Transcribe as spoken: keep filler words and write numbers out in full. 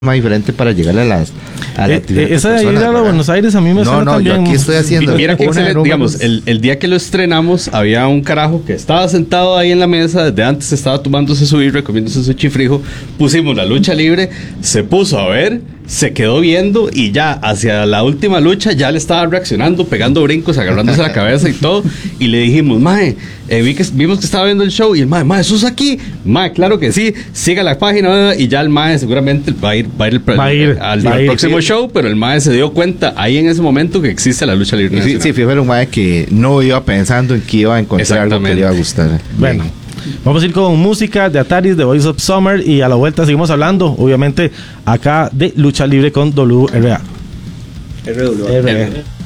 más diferente para llegar a las a la eh, eh, esa de ir a Buenos Aires a mí me no, suena no, también. yo aquí estoy haciendo. Mira que excelente, digamos, el, el día que lo estrenamos había un carajo que estaba sentado ahí en la mesa, desde antes estaba tomándose su birra, comiéndose su chifrijo, pusimos la lucha libre, se puso a ver, se quedó viendo y ya hacia la última lucha ya le estaba reaccionando, pegando brincos, agarrándose la cabeza y todo, y le dijimos, mae, eh, vi que, vimos que estaba viendo el show y el mae, mae, ¿eso es aquí? Mae, claro que sí, siga la página y ya el mae seguramente va a ir, va a ir, va a ir al, va al a ir, próximo sí. show, pero el mae se dio cuenta ahí en ese momento que existe la lucha libre Sí, nacional. sí, fue un mae que no iba pensando en que iba a encontrar algo que le iba a gustar. Bueno, vamos a ir con música de Ataris, de Voice of Summer, y a la vuelta seguimos hablando, obviamente, acá de lucha libre con W R A. R W A. R W A.